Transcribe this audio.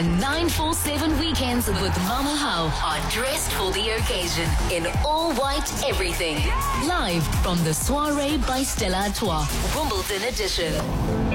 and 947 weekends with Mama How are dressed for the occasion in all white everything. Live from the Soiree by Stella Artois, Wimbledon edition.